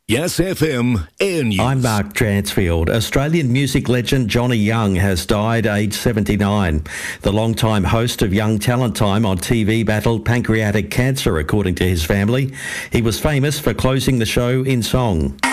Yes FM Air News. I'm Mark Dransfield. Australian music legend Johnny Young has died aged 79. The long-time host of Young Talent Time on TV battled pancreatic cancer, according to his family. He was famous for closing the show in song.